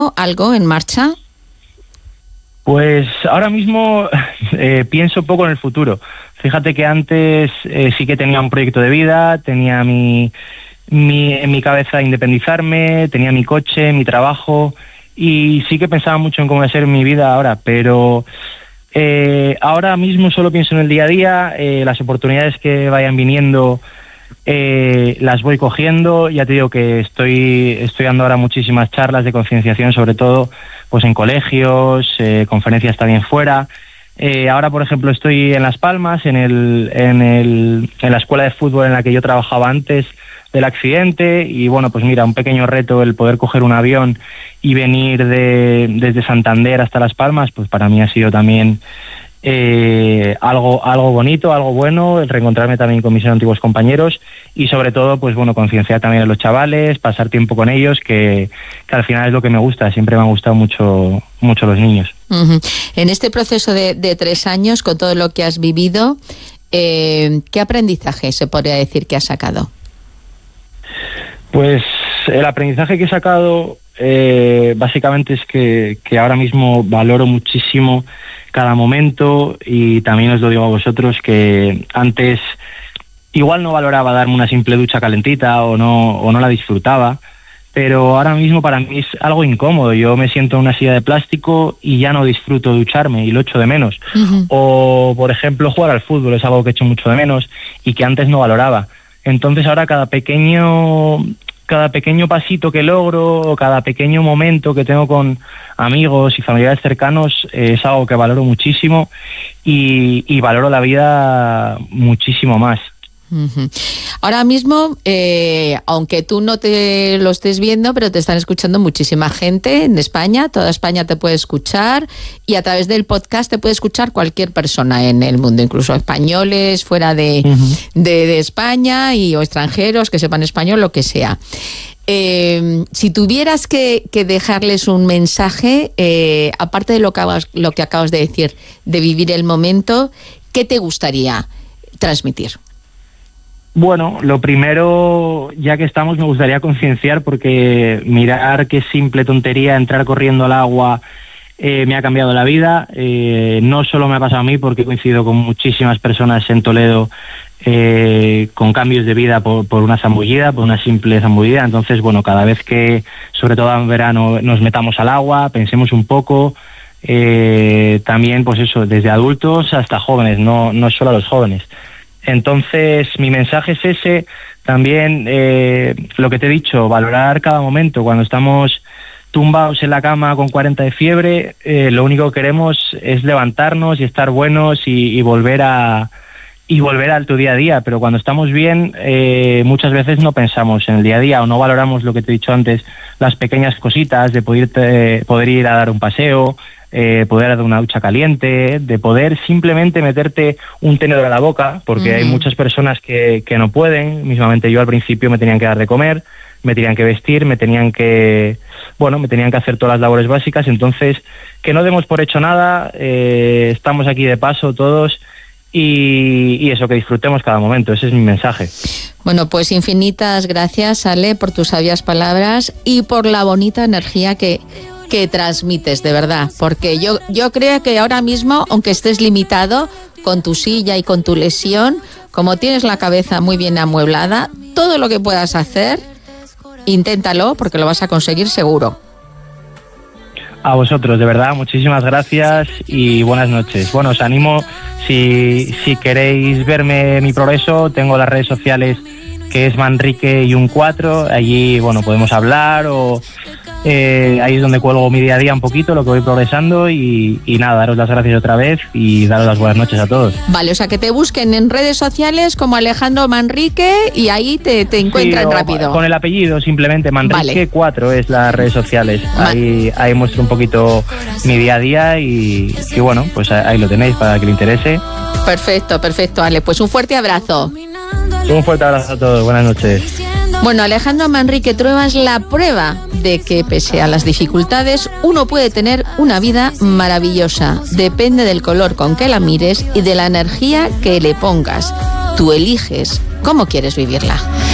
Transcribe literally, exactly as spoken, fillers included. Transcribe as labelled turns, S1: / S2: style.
S1: algo en marcha?
S2: Pues ahora mismo eh, pienso poco en el futuro. Fíjate que antes eh, sí que tenía un proyecto de vida, tenía mi, mi, en mi cabeza independizarme, tenía mi coche, mi trabajo, y sí que pensaba mucho en cómo va a ser mi vida ahora, pero eh, ahora mismo solo pienso en el día a día, eh, las oportunidades que vayan viniendo eh, las voy cogiendo. Ya te digo que estoy, estoy dando ahora muchísimas charlas de concienciación, sobre todo pues en colegios, eh, conferencias también fuera. Eh, ahora, por ejemplo, estoy en Las Palmas, en, el, en, el, en la escuela de fútbol en la que yo trabajaba antes del accidente, y bueno, pues mira, un pequeño reto el poder coger un avión y venir de, desde Santander hasta Las Palmas, pues para mí ha sido también eh, algo, algo bonito, algo bueno, el reencontrarme también con mis antiguos compañeros y sobre todo, pues bueno, concienciar también a los chavales, pasar tiempo con ellos, que, que al final es lo que me gusta, siempre me han gustado mucho, mucho los niños.
S1: Uh-huh. En este proceso de, de tres años, con todo lo que has vivido, eh, ¿qué aprendizaje se podría decir que has sacado?
S2: Pues el aprendizaje que he sacado eh, básicamente es que, que ahora mismo valoro muchísimo cada momento, y también os lo digo a vosotros, que antes igual no valoraba darme una simple ducha calentita o no, o no la disfrutaba, pero ahora mismo para mí es algo incómodo. Yo me siento en una silla de plástico y ya no disfruto ducharme y lo echo de menos. Uh-huh. O, por ejemplo, jugar al fútbol es algo que echo mucho de menos y que antes no valoraba. Entonces ahora cada pequeño cada pequeño pasito que logro, o cada pequeño momento que tengo con amigos y familiares cercanos, eh, es algo que valoro muchísimo y, y valoro la vida muchísimo más.
S1: Uh-huh. Ahora mismo, eh, aunque tú no te lo estés viendo, pero te están escuchando muchísima gente en España. Toda España te puede escuchar, y a través del podcast te puede escuchar cualquier persona en el mundo, incluso españoles fuera de, uh-huh. de, de España, y o extranjeros que sepan español, lo que sea. Eh, si tuvieras que, que dejarles un mensaje, eh, aparte de lo que, acabas, lo que acabas de decir, de vivir el momento, ¿qué te gustaría transmitir?
S2: Bueno, lo primero, ya que estamos, me gustaría concienciar, porque mirar qué simple tontería entrar corriendo al agua eh, me ha cambiado la vida. Eh, no solo me ha pasado a mí, porque he coincidido con muchísimas personas en Toledo eh, con cambios de vida por, por una zambullida, por una simple zambullida. Entonces, bueno, cada vez que, sobre todo en verano, nos metamos al agua, pensemos un poco. Eh, también, pues eso, desde adultos hasta jóvenes, no, no solo a los jóvenes. Entonces, mi mensaje es ese. También, eh, lo que te he dicho, valorar cada momento. Cuando estamos tumbados en la cama con cuarenta de fiebre, eh, lo único que queremos es levantarnos y estar buenos y, y volver a y volver al tu día a día. Pero cuando estamos bien, eh, muchas veces no pensamos en el día a día, o no valoramos lo que te he dicho antes, las pequeñas cositas de poder, eh, poder ir a dar un paseo, Eh, poder dar una ducha caliente, de poder simplemente meterte un tenedor a la boca, porque uh-huh. hay muchas personas que, que no pueden. Mismamente yo al principio me tenían que dar de comer, me tenían que vestir, me tenían que, bueno, me tenían que hacer todas las labores básicas. Entonces, que no demos por hecho nada, eh, estamos aquí de paso todos, y, y eso, que disfrutemos cada momento. Ese es mi mensaje.
S1: Bueno, pues infinitas gracias, Ale, por tus sabias palabras y por la bonita energía que que transmites, de verdad, porque yo, yo creo que ahora mismo, aunque estés limitado con tu silla y con tu lesión, como tienes la cabeza muy bien amueblada, todo lo que puedas hacer, inténtalo, porque lo vas a conseguir seguro.
S2: A vosotros, de verdad, muchísimas gracias y buenas noches. Bueno, os animo, si, si queréis verme mi progreso, tengo las redes sociales, que es Manrique y un cuatro, allí, bueno, podemos hablar, o Eh, ahí es donde cuelgo mi día a día un poquito, lo que voy progresando, y, y nada, daros las gracias otra vez y daros las buenas noches a todos.
S1: Vale, o sea, que te busquen en redes sociales como Alejandro Manrique y ahí te, te encuentran
S2: sí,
S1: rápido.
S2: Con el apellido, simplemente, Manrique cuatro vale. Es las redes sociales.
S1: Va-
S2: ahí, ahí muestro un poquito mi día a día y, y bueno, pues ahí lo tenéis para que le interese.
S1: Perfecto, perfecto, Ale. Pues un fuerte abrazo.
S2: Un fuerte abrazo a todos, buenas noches.
S1: Bueno, Alejandro Manrique Trueba es la prueba de que, pese a las dificultades, uno puede tener una vida maravillosa. Depende del color con que la mires y de la energía que le pongas. Tú eliges cómo quieres vivirla.